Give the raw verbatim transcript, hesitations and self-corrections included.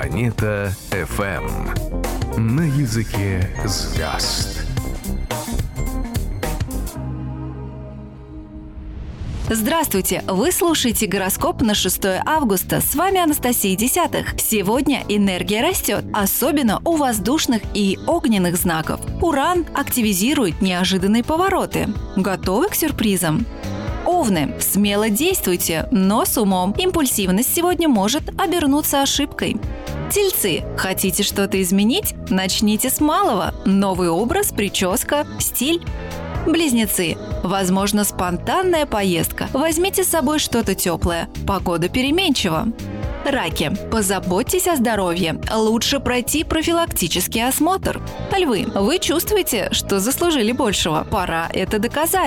Планета эф эм. На языке звезд. Здравствуйте! Вы слушаете гороскоп на шестое августа. С вами Анастасия Десятых. Сегодня энергия растет, особенно у воздушных и огненных знаков. Уран активизирует неожиданные повороты. Готовы к сюрпризам? Овны, смело действуйте, но с умом. Импульсивность сегодня может обернуться ошибкой. Тельцы, хотите что-то изменить? Начните с малого. Новый образ, прическа, стиль. Близнецы, возможно, спонтанная поездка. Возьмите с собой что-то теплое. Погода переменчива. Раки, позаботьтесь о здоровье. Лучше пройти профилактический осмотр. Львы, вы чувствуете, что заслужили большего. Пора это доказать.